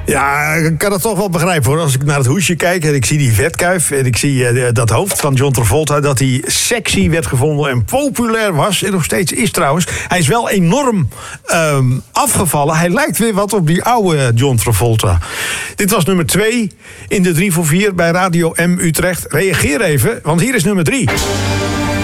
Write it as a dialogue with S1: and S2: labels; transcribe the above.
S1: Ja, ik kan het toch wel begrijpen hoor. Als ik naar het hoesje kijk en ik zie die vetkuif en ik zie dat hoofd van John Travolta, dat hij sexy werd gevonden en populair was en nog steeds is trouwens. Hij is wel enorm afgevallen. Hij lijkt weer wat op die oude John Travolta. Dit was nummer 2 in de 3 voor 4 bij Radio M Utrecht. Reageer even, want hier is nummer 3.